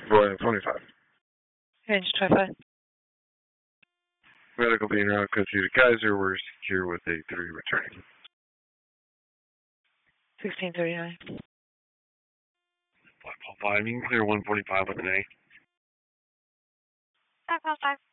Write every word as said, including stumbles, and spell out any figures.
Royal twenty-five. Range twenty-five. Medical being out, code to Kaiser, we're secure with a three returning. sixteen thirty-nine. five oh five, you can clear one forty-five with an A. five oh five.